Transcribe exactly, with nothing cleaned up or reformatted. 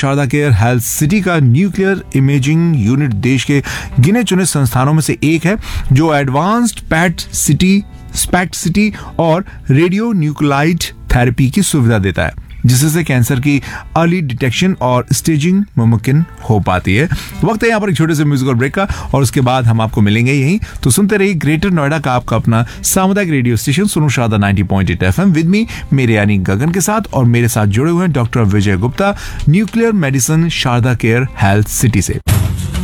Sharda care health city का nuclear imaging unit देश के गिने चुने संस्थानों में से एक है जो advanced PAT city specs city और रेडियो न्यूक्लाइड थेरेपी की सुविधा देता है, जिससे कैंसर की अर्ली डिटेक्शन और स्टेजिंग मुमकिन हो पाती है। वक्त है यहाँ पर एक छोटे से म्यूजिकल ब्रेक का, और उसके बाद हम आपको मिलेंगे यहीं। तो सुनते रहिए ग्रेटर नोएडा का आपका अपना सामुदायिक रेडियो स्टेशन सुनो Sharda ninety point eight FM with me, मेरे यानी गगन के साथ, और मेरे साथ जुड़े हुए हैं डॉक्टर विजय Gupta, nuclear medicine Sharda care health city से।